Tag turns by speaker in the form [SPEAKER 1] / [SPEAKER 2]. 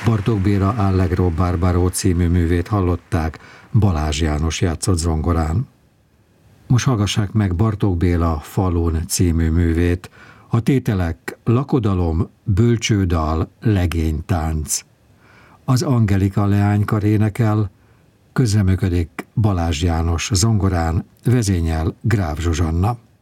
[SPEAKER 1] Bartók Béla Allegro Barbaro című művét hallották, Balázs János játszott zongorán. Most hallgassák meg Bartók Béla Falun című művét, a tételek lakodalom, bölcsődal, legénytánc. Az Angelika leánykar énekel, közreműködik Balázs János zongorán, vezényel Gráf Zsuzsanna.